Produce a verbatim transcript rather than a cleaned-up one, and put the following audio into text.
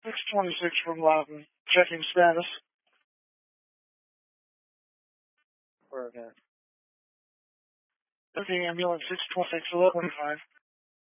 six twenty-six from Loudon. Checking status. Where again? Checking ambulance six twenty-six, eleven twenty-five.